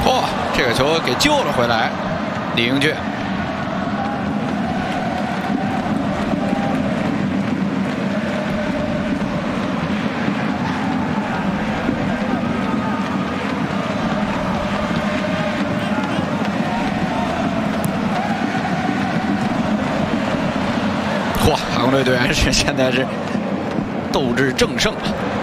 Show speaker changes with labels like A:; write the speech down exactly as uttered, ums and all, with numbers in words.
A: 哇，这个球给救了回来，李英俊。哇，韩国队队员是现在是斗志正盛啊！